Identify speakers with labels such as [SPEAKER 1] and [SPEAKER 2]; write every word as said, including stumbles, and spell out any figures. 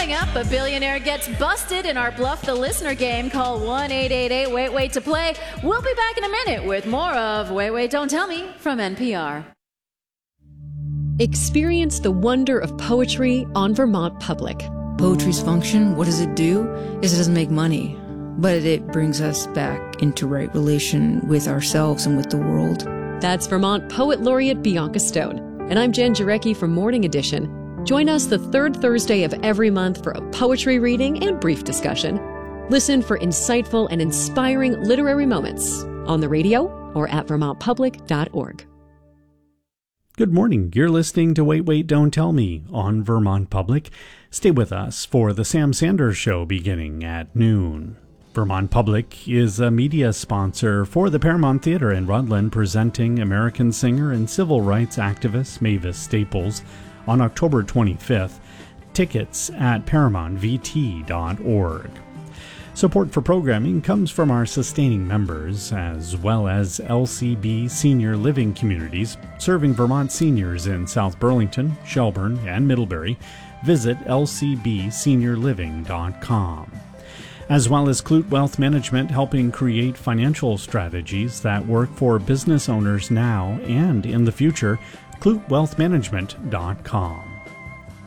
[SPEAKER 1] Coming up, a billionaire gets busted in our Bluff the Listener game. Call one eight eight eight wait wait to play. We'll be back in a minute with more of Wait Wait Don't Tell Me from N P R.
[SPEAKER 2] Experience the wonder of poetry on Vermont Public.
[SPEAKER 3] Poetry's function, what does it do? Is it doesn't make money, but it brings us back into right relation with ourselves and with the world.
[SPEAKER 2] That's Vermont Poet Laureate Bianca Stone. And I'm Jen Jarecki from Morning Edition. Join us the third Thursday of every month for a poetry reading and brief discussion. Listen for insightful and inspiring literary moments on the radio or at vermont public dot org.
[SPEAKER 4] Good morning. You're listening to Wait, Wait, Don't Tell Me on Vermont Public. Stay with us for the Sam Sanders Show beginning at noon. Vermont Public is a media sponsor for the Paramount Theater in Rutland, presenting American singer and civil rights activist Mavis Staples on October twenty-fifth. Tickets at paramount v t dot org. Support for programming comes from our sustaining members, as well as L C B Senior Living Communities, serving Vermont seniors in South Burlington, Shelburne, and Middlebury. Visit l c b senior living dot com. As well as Clute Wealth Management, helping create financial strategies that work for business owners now and in the future. clute wealth management dot com.